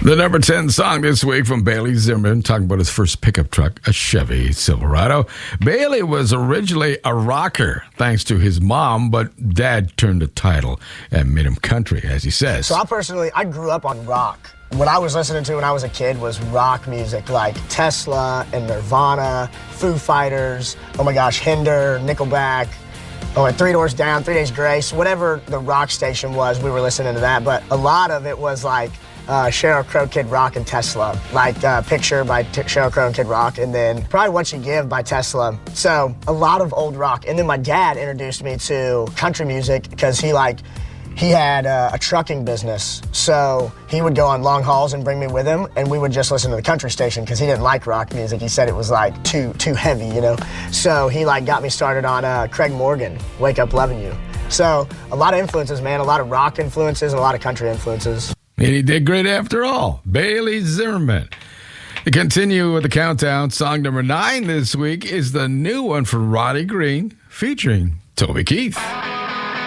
The number 10 song this week from Bailey Zimmerman, talking about his first pickup truck, a Chevy Silverado. Bailey was originally a rocker, thanks to his mom, but dad turned the title and made him country, as he says. So I grew up on rock. What I was listening to when I was a kid was rock music, like Tesla and Nirvana, Foo Fighters, oh my gosh, Hinder, Nickelback, Three Doors Down, 3 Days Grace, whatever the rock station was, we were listening to that. But a lot of it was like Sheryl Crow, Kid Rock, and Tesla, like Picture by Sheryl Crow and Kid Rock, and then probably What You Give by Tesla. So a lot of old rock. And then my dad introduced me to country music because he had a trucking business. So he would go on long hauls and bring me with him, and we would just listen to the country station because he didn't like rock music. He said it was like too heavy, you know? So he got me started on Craig Morgan, Wake Up Loving You. So a lot of influences, man, a lot of rock influences and a lot of country influences. And he did great after all. Bailey Zimmerman. To continue with the countdown, song number 9 this week is the new one from Roddy Green featuring Toby Keith.